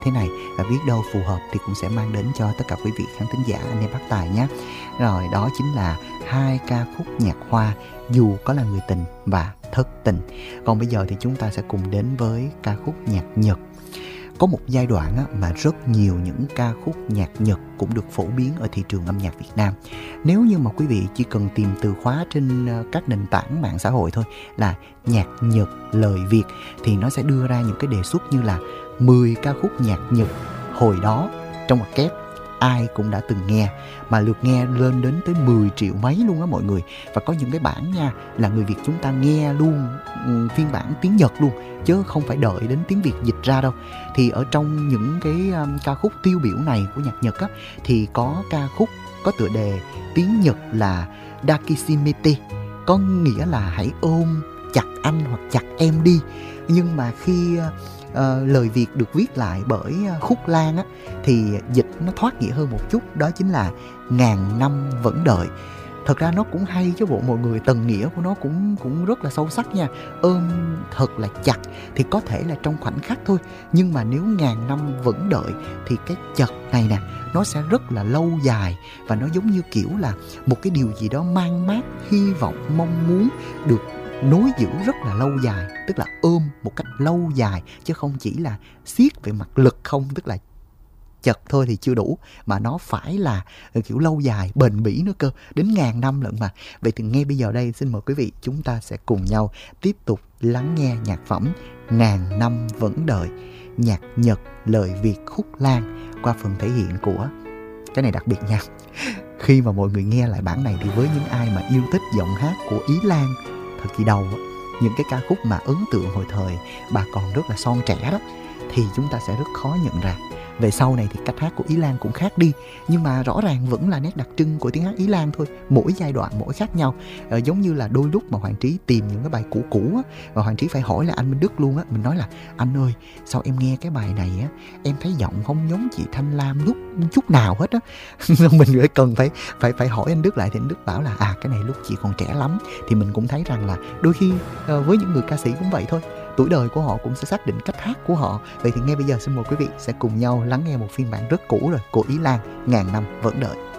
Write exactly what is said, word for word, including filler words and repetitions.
thế này, và biết đâu phù hợp thì cũng sẽ mang đến cho tất cả quý vị khán thính giả anh em bác tài nhé. Rồi đó chính là hai ca khúc nhạc Hoa Dù Có Là Người Tình và Thất Tình. Còn bây giờ thì chúng ta sẽ cùng đến với ca khúc nhạc Nhật. Có một giai đoạn á, mà rất nhiều những ca khúc nhạc Nhật cũng được phổ biến ở thị trường âm nhạc Việt Nam. Nếu như mà quý vị chỉ cần tìm từ khóa trên các nền tảng mạng xã hội thôi là nhạc Nhật lời Việt thì nó sẽ đưa ra những cái đề xuất như là mười ca khúc nhạc Nhật hồi đó trong ngoặc kép ai cũng đã từng nghe, mà lượt nghe lên đến tới mười triệu mấy luôn á mọi người. Và có những cái bản nha là người Việt chúng ta nghe luôn um, phiên bản tiếng Nhật luôn, chứ không phải đợi đến tiếng Việt dịch ra đâu. Thì ở trong những cái um, ca khúc tiêu biểu này của nhạc Nhật á, thì có ca khúc có tựa đề tiếng Nhật là Dakishimete, có nghĩa là hãy ôm chặt anh hoặc chặt em đi. Nhưng mà khi uh, lời Việt được viết lại bởi uh, Khúc Lan á, thì dịch nó thoát nghĩa hơn một chút, đó chính là ngàn năm vẫn đợi. Thật ra nó cũng hay chứ bộ mọi người, tầng nghĩa của nó cũng cũng rất là sâu sắc nha. Ôm thật là chặt thì có thể là trong khoảnh khắc thôi, nhưng mà nếu ngàn năm vẫn đợi thì cái chật này nè nó sẽ rất là lâu dài, và nó giống như kiểu là một cái điều gì đó mang mát, hy vọng, mong muốn được nối giữ rất là lâu dài, tức là ôm một cách lâu dài chứ không chỉ là siết về mặt lực không, tức là chật thôi thì chưa đủ, mà nó phải là kiểu lâu dài, bền bỉ nữa cơ, đến ngàn năm lận mà. Vậy thì ngay bây giờ đây xin mời quý vị chúng ta sẽ cùng nhau tiếp tục lắng nghe nhạc phẩm Ngàn Năm Vẫn Đợi, nhạc Nhật lời Việt Khúc Lan qua phần thể hiện của, cái này đặc biệt nha, khi mà mọi người nghe lại bản này thì với những ai mà yêu thích giọng hát của Ý Lan thời kỳ đầu, những cái ca khúc mà ấn tượng hồi thời bà còn rất là son trẻ đó, thì chúng ta sẽ rất khó nhận ra. Về sau này thì cách hát của Ý Lan cũng khác đi, nhưng mà rõ ràng vẫn là nét đặc trưng của tiếng hát Ý Lan thôi, mỗi giai đoạn mỗi khác nhau. ờ, Giống như là đôi lúc mà Hoàng Trí tìm những cái bài cũ cũ á, và Hoàng Trí phải hỏi là anh Minh Đức luôn á, mình nói là anh ơi sao em nghe cái bài này á, em thấy giọng không giống chị Thanh Lam lúc chút nào hết á. Mình phải cần phải phải phải hỏi anh Đức lại, thì anh Đức bảo là à cái này lúc chị còn trẻ lắm. Thì mình cũng thấy rằng là đôi khi uh, với những người ca sĩ cũng vậy thôi, tuổi đời của họ cũng sẽ xác định cách hát của họ. Vậy thì ngay bây giờ xin mời quý vị sẽ cùng nhau lắng nghe một phiên bản rất cũ rồi của Ý Lan, Ngàn Năm Vẫn Đợi.